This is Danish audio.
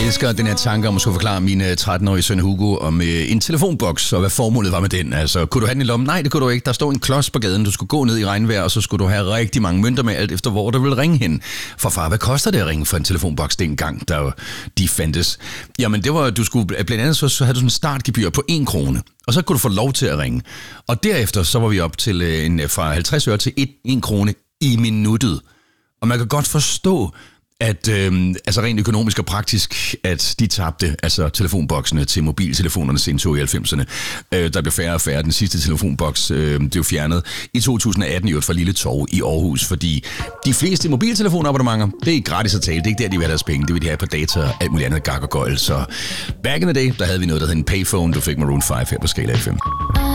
elsker den her tanke om at skulle forklare min 13-årige søn Hugo om en telefonboks, og hvad formålet var med den. Altså, kunne du have den i lommen? Nej, det kunne du ikke. Der stod en klods på gaden, du skulle gå ned i regnvejr, og så skulle du have rigtig mange mønter med, alt efter hvor du ville ringe hen. For far, hvad koster det at ringe for en telefonboks dengang, der de fandtes? Jamen, det var, du skulle, blandt andet så havde du sådan en startgebyr på 1 krone, og så kunne du få lov til at ringe. Og derefter så var vi op til fra 50 øre til 1 krone i minuttet. Og man kan godt forstå, at altså rent økonomisk og praktisk, at de tabte altså telefonboksene til mobiltelefonernes indtog i 90'erne. Der blev færre og færre. Den sidste telefonboks blev fjernet i 2018 i øvrigt fra Lille Torv i Aarhus, fordi de fleste mobiltelefonabonnementer, det er gratis at tale. Det er ikke der, de vil have deres penge. Det vil de have på data og alt muligt andet gak og gøjl. Så back in the day, der havde vi noget, der hed en payphone. Du fik Maroon 5 her på Skala FM.